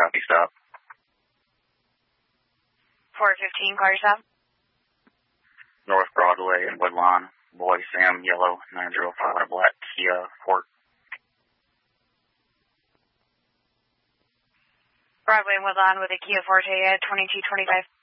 copy, stop. 415, call yourself. North Broadway and Woodlawn, boy Sam, yellow, 905 black Kia Fort. Broadway and Woodlawn with a Kia Forte at 2225.